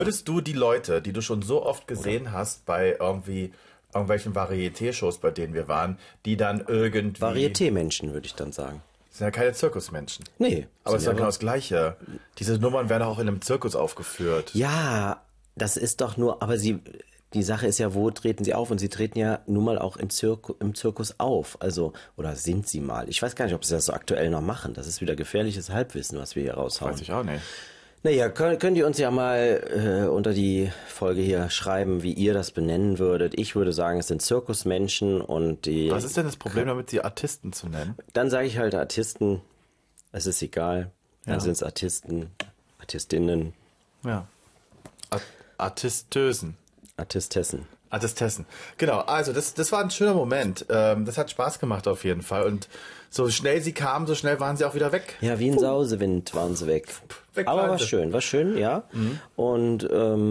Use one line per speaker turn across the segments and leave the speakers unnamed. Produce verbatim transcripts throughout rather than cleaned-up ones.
Würdest du die Leute, die du schon so oft gesehen hast bei irgendwie irgendwelchen Varieté-Shows, bei denen wir waren, die dann irgendwie...
Varieté-Menschen, würde ich dann sagen.
Das sind ja keine Zirkusmenschen.
Nee.
Aber es ist ja genau das Gleiche. Diese Nummern werden auch in einem Zirkus aufgeführt.
Ja, das ist doch nur, aber sie, die Sache ist ja, wo treten sie auf? Und sie treten ja nun mal auch im, Zirku, im Zirkus auf. Also, oder sind sie mal? Ich weiß gar nicht, ob sie das so aktuell noch machen. Das ist wieder gefährliches Halbwissen, was wir hier raushauen.
Weiß ich auch nicht.
Naja, könnt, könnt ihr uns ja mal äh, unter die Folge hier schreiben, wie ihr das benennen würdet. Ich würde sagen, es sind Zirkusmenschen und die...
Was ist denn das Problem damit, sie Artisten zu nennen?
Dann sage ich halt Artisten, es ist egal. Dann
Ja.
sind es Artisten, Artistinnen,
Ja. Art Artistösen.
Artistessen.
Artistessen. Genau, also das, das war ein schöner Moment. Ähm, das hat Spaß gemacht auf jeden Fall. Und so schnell sie kamen, so schnell waren sie auch wieder weg.
Ja, wie ein Sausewind waren sie weg.
Weg
Aber
waren
war
sie.
schön, war schön, ja.
Mhm.
Und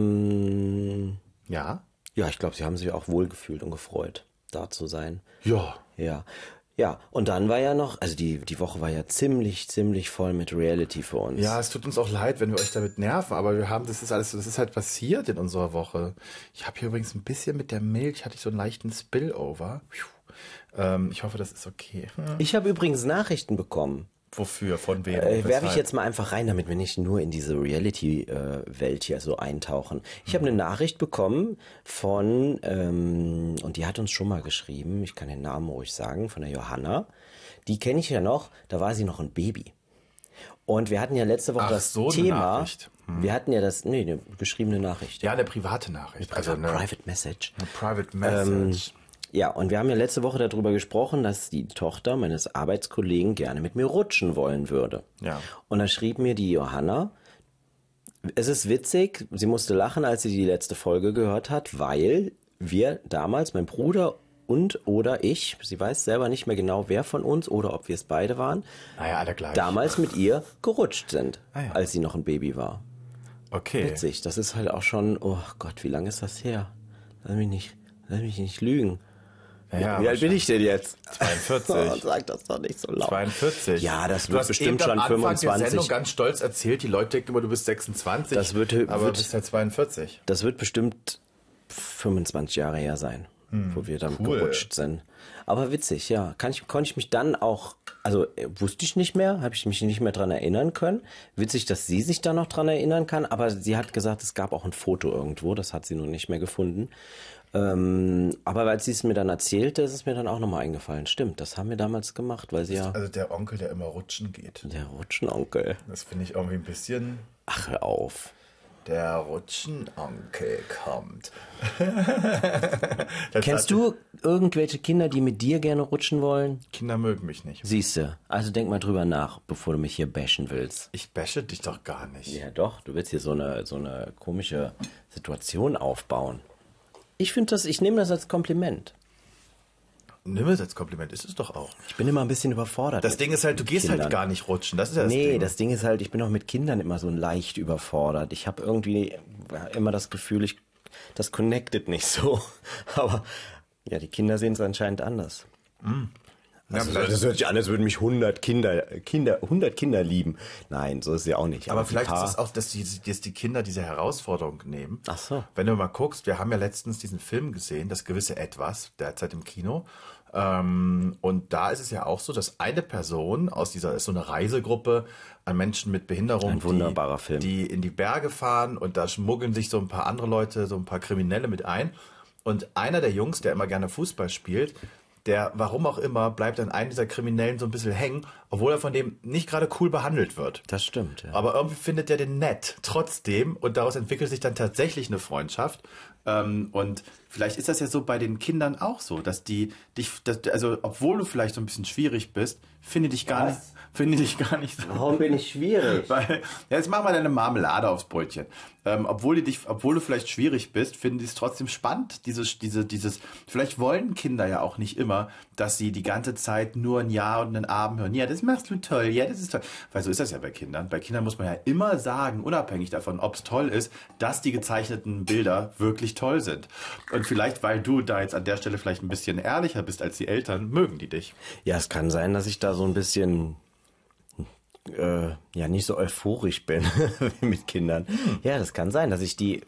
ähm,
Ja?
ja, ich glaube, sie haben sich auch wohlgefühlt und gefreut, da zu sein.
Ja.
Ja. Ja, und dann war ja noch, also die, die Woche war ja ziemlich, ziemlich voll mit Reality für uns.
Ja, es tut uns auch leid, wenn wir euch damit nerven, aber wir haben, das ist alles, das ist halt passiert in unserer Woche. Ich habe hier übrigens ein bisschen mit der Milch, hatte ich so einen leichten Spillover. Ähm, ich hoffe, das ist okay.
Ich habe übrigens Nachrichten bekommen.
Wofür? Von wem?
Äh, werfe ich
Weshalb?
jetzt mal einfach rein, damit wir nicht nur in diese Reality-Welt hier so eintauchen. Ich habe eine Nachricht bekommen von, ähm, und die hat uns schon mal geschrieben, ich kann den Namen ruhig sagen, von der Johanna. Die kenne ich ja noch, da war sie noch ein Baby. Und wir hatten ja letzte Woche
Ach,
das
so eine
Thema,
Nachricht. Hm.
wir hatten ja das, nee, eine geschriebene Nachricht.
Ja, eine private Nachricht. Also eine,
Private Message.
eine Private Message.
Ja, und wir haben ja letzte Woche darüber gesprochen, dass die Tochter meines Arbeitskollegen gerne mit mir rutschen wollen würde.
Ja.
Und da schrieb mir die Johanna, es ist witzig, sie musste lachen, als sie die letzte Folge gehört hat, weil wir damals, mein Bruder und oder ich, sie weiß selber nicht mehr genau, wer von uns oder ob wir es beide waren,
Naja, alle gleich.
damals mit ihr gerutscht sind,
Ah ja.
als sie noch ein Baby war.
Okay.
Witzig, das ist halt auch schon, oh Gott, wie lange ist das her? Lass mich nicht, lass mich nicht lügen.
Ja,
Wie alt bin ich denn jetzt?
zweiundvierzig.
Sag das doch nicht so laut.
zweiundvierzig.
Ja, das
Du
wird
hast
bestimmt
eben
schon
am Anfang der Sendung
fünfundzwanzig.
ganz stolz erzählt, die Leute denken immer, du bist sechsundzwanzig.
Das wird-
aber
wird-
du bist ja zweiundvierzig.
Das wird bestimmt fünfundzwanzig Jahre her sein, wo wir dann
cool.
gerutscht sind. Aber witzig, ja. Kann ich, konnte ich mich dann auch, also äh, wusste ich nicht mehr, habe ich mich nicht mehr dran erinnern können. Witzig, dass sie sich da noch dran erinnern kann, aber sie hat gesagt, es gab auch ein Foto irgendwo, das hat sie nun nicht mehr gefunden. Ähm, aber weil sie es mir dann erzählte, ist es mir dann auch nochmal eingefallen. Stimmt, das haben wir damals gemacht, weil sie ja,
Also der Onkel, der immer rutschen geht.
der Rutschenonkel.
Das finde ich irgendwie ein bisschen...
Ach, hör auf.
Der Rutschenonkel kommt.
Kennst du irgendwelche Kinder, die mit dir gerne rutschen wollen?
Kinder mögen mich nicht.
Siehste, also denk mal drüber nach, bevor du mich hier bashen willst.
Ich bashe dich doch gar nicht.
Ja doch, du willst hier so eine, so eine komische Situation aufbauen. Ich finde das, ich nehme das als Kompliment.
Nimm es als Kompliment, ist es doch auch.
Ich bin immer ein bisschen überfordert.
Das
mit
Ding ist halt, du gehst
Kindern.
halt gar nicht rutschen. Das ist ja das
Nee,
Ding.
das Ding ist halt, ich bin auch mit Kindern immer so leicht überfordert. Ich habe irgendwie immer das Gefühl, ich, das connectet nicht so. Aber ja, die Kinder sehen es anscheinend anders. Also,
Ja,
das hört sich an, als würden mich hundert Kinder, Kinder, hundert Kinder lieben. Nein, so ist es ja auch nicht.
Aber
die
vielleicht
paar-
ist es auch, dass die, dass die Kinder diese Herausforderung nehmen.
Ach so.
Wenn du mal guckst, wir haben ja letztens diesen Film gesehen, das gewisse Etwas, derzeit im Kino. Ähm, und da ist es ja auch so, dass eine Person aus dieser, ist so eine Reisegruppe an Menschen mit Behinderung,
Ein wunderbarer
die,
Film.
die in die Berge fahren und da schmuggeln sich so ein paar andere Leute, so ein paar Kriminelle mit ein. Und einer der Jungs, der immer gerne Fußball spielt, der, warum auch immer, bleibt an einem dieser Kriminellen so ein bisschen hängen, obwohl er von dem nicht gerade cool behandelt wird.
Das stimmt, ja.
Aber irgendwie findet er den nett, trotzdem. Und daraus entwickelt sich dann tatsächlich eine Freundschaft. Ähm, und vielleicht ist das ja so bei den Kindern auch so, dass die dich, dass, also obwohl du vielleicht so ein bisschen schwierig bist, finde dich gar
Was?
nicht, finde dich gar nicht so.
Warum bin ich schwierig?
Weil, ja, jetzt mach mal deine Marmelade aufs Brötchen. Ähm, obwohl die dich, obwohl du vielleicht schwierig bist, finden die es trotzdem spannend. Dieses, diese, dieses, vielleicht wollen Kinder ja auch nicht immer, dass sie die ganze Zeit nur ein Ja und einen Abend hören. Ja, das machst du toll. Ja, das ist toll. Weil so ist das ja bei Kindern. Bei Kindern muss man ja immer sagen, unabhängig davon, ob es toll ist, dass die gezeichneten Bilder wirklich toll sind. Und vielleicht, weil du da jetzt an der Stelle vielleicht ein bisschen ehrlicher bist als die Eltern, mögen die dich.
Ja, es kann sein, dass ich da so ein bisschen äh, ja nicht so euphorisch bin wie mit Kindern. Ja, das kann sein, dass ich die